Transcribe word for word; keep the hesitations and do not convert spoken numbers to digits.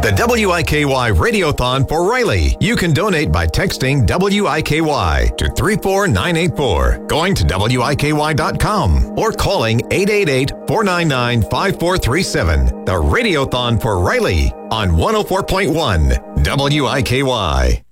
The W I K Y Radiothon for Riley. You can donate by texting W I K Y to three four nine eight four, going to W I K Y dot com, or calling eight eight eight, four nine nine, five four three seven. The Radiothon for Riley on one oh four point one W I K Y.